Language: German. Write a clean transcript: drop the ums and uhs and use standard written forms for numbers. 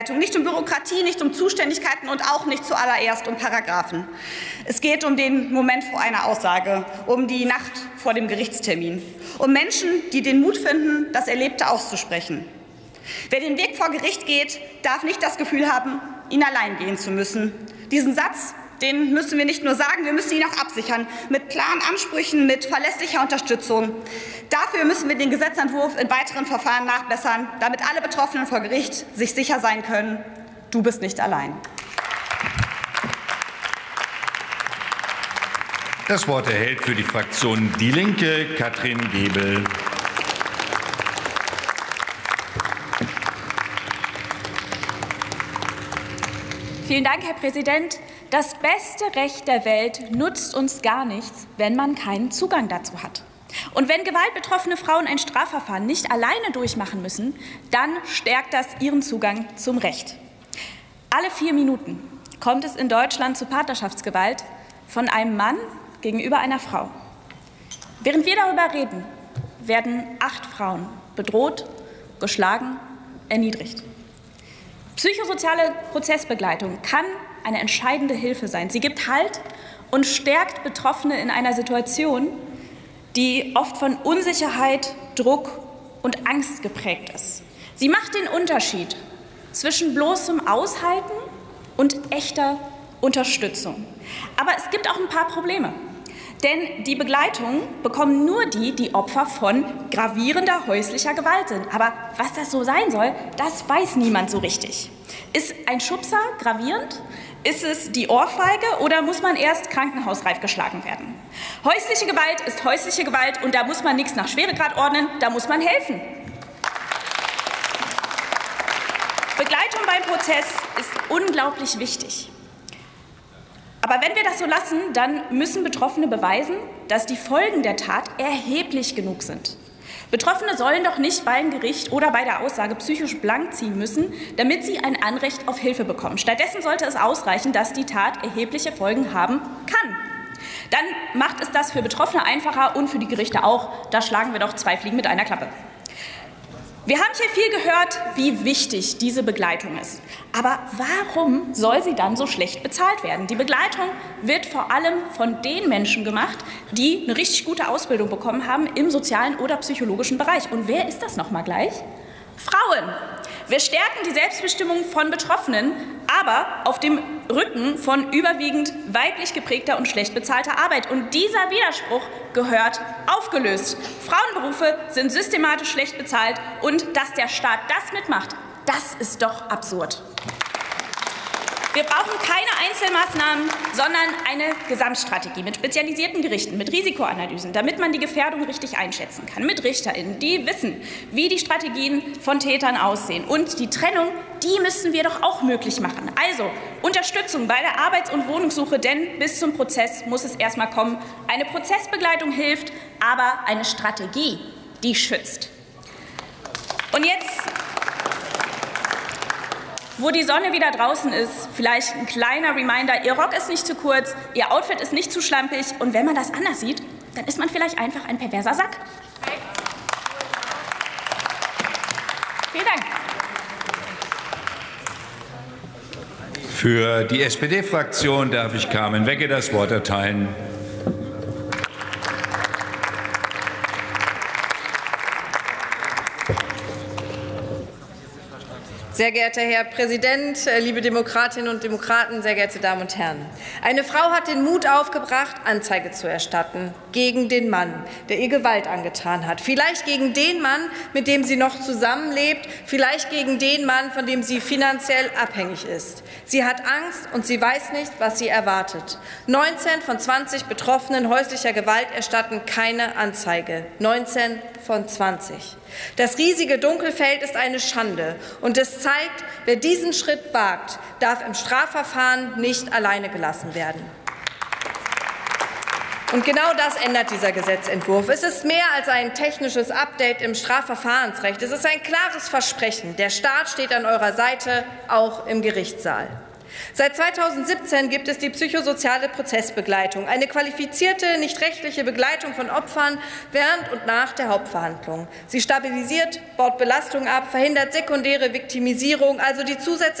Nicht um Bürokratie, nicht um Zuständigkeiten und auch nicht zuallererst um Paragraphen. Es geht um den Moment vor einer Aussage, um die Nacht vor dem Gerichtstermin, um Menschen, die den Mut finden, das Erlebte auszusprechen. Wer den Weg vor Gericht geht, darf nicht das Gefühl haben, ihn allein gehen zu müssen. Diesen Satz, den müssen wir nicht nur sagen, wir müssen ihn auch absichern, mit klaren Ansprüchen, mit verlässlicher Unterstützung. Dafür müssen wir den Gesetzentwurf in weiteren Verfahren nachbessern, damit alle Betroffenen vor Gericht sich sicher sein können, du bist nicht allein. Das Wort erhält für die Fraktion Die Linke Katrin Gebel. Vielen Dank, Herr Präsident. Das beste Recht der Welt nutzt uns gar nichts, wenn man keinen Zugang dazu hat. Und wenn gewaltbetroffene Frauen ein Strafverfahren nicht alleine durchmachen müssen, dann stärkt das ihren Zugang zum Recht. Alle 4 Minuten kommt es in Deutschland zu Partnerschaftsgewalt von einem Mann gegenüber einer Frau. Während wir darüber reden, werden 8 Frauen bedroht, geschlagen, erniedrigt. Psychosoziale Prozessbegleitung kann eine entscheidende Hilfe sein. Sie gibt Halt und stärkt Betroffene in einer Situation, die oft von Unsicherheit, Druck und Angst geprägt ist. Sie macht den Unterschied zwischen bloßem Aushalten und echter Unterstützung. Aber es gibt auch ein paar Probleme. Denn die Begleitung bekommen nur die, die Opfer von gravierender häuslicher Gewalt sind. Aber was das so sein soll, das weiß niemand so richtig. Ist ein Schubser gravierend? Ist es die Ohrfeige oder muss man erst krankenhausreif geschlagen werden? Häusliche Gewalt ist häusliche Gewalt und da muss man nichts nach Schweregrad ordnen, da muss man helfen. Begleitung beim Prozess ist unglaublich wichtig. Aber wenn wir das so lassen, dann müssen Betroffene beweisen, dass die Folgen der Tat erheblich genug sind. Betroffene sollen doch nicht beim Gericht oder bei der Aussage psychisch blank ziehen müssen, damit sie ein Anrecht auf Hilfe bekommen. Stattdessen sollte es ausreichen, dass die Tat erhebliche Folgen haben kann. Dann macht es das für Betroffene einfacher und für die Gerichte auch. Da schlagen wir doch 2 Fliegen mit einer Klappe. Wir haben hier viel gehört, wie wichtig diese Begleitung ist. Aber warum soll sie dann so schlecht bezahlt werden? Die Begleitung wird vor allem von den Menschen gemacht, die eine richtig gute Ausbildung bekommen haben im sozialen oder psychologischen Bereich. Und wer ist das noch mal gleich? Frauen. Wir stärken die Selbstbestimmung von Betroffenen, aber auf dem Rücken von überwiegend weiblich geprägter und schlecht bezahlter Arbeit. Und dieser Widerspruch gehört aufgelöst. Frauenberufe sind systematisch schlecht bezahlt und dass der Staat das mitmacht, das ist doch absurd. Wir brauchen keine Einzelmaßnahmen, sondern eine Gesamtstrategie mit spezialisierten Gerichten, mit Risikoanalysen, damit man die Gefährdung richtig einschätzen kann, mit RichterInnen, die wissen, wie die Strategien von Tätern aussehen. Und die Trennung, die müssen wir doch auch möglich machen. Also Unterstützung bei der Arbeits- und Wohnungssuche, denn bis zum Prozess muss es erst mal kommen. Eine Prozessbegleitung hilft, aber eine Strategie, die schützt. Und jetzt, wo die Sonne wieder draußen ist, vielleicht ein kleiner Reminder, Ihr Rock ist nicht zu kurz, Ihr Outfit ist nicht zu schlampig und wenn man das anders sieht, dann ist man vielleicht einfach ein perverser Sack. Vielen Dank. Für die SPD-Fraktion darf ich Carmen Wegge das Wort erteilen. Sehr geehrter Herr Präsident, liebe Demokratinnen und Demokraten, sehr geehrte Damen und Herren! Eine Frau hat den Mut aufgebracht, Anzeige zu erstatten gegen den Mann, der ihr Gewalt angetan hat. Vielleicht gegen den Mann, mit dem sie noch zusammenlebt, vielleicht gegen den Mann, von dem sie finanziell abhängig ist. Sie hat Angst und sie weiß nicht, was sie erwartet. 19 von 20 Betroffenen häuslicher Gewalt erstatten keine Anzeige. 19 von 20. Das riesige Dunkelfeld ist eine Schande und es zeigt, wer diesen Schritt wagt, darf im Strafverfahren nicht alleine gelassen werden. Und genau das ändert dieser Gesetzentwurf. Es ist mehr als ein technisches Update im Strafverfahrensrecht. Es ist ein klares Versprechen. Der Staat steht an eurer Seite, auch im Gerichtssaal. Seit 2017 gibt es die psychosoziale Prozessbegleitung, eine qualifizierte, nicht rechtliche Begleitung von Opfern während und nach der Hauptverhandlung. Sie stabilisiert, baut Belastung ab, verhindert sekundäre Viktimisierung, also die zusätzliche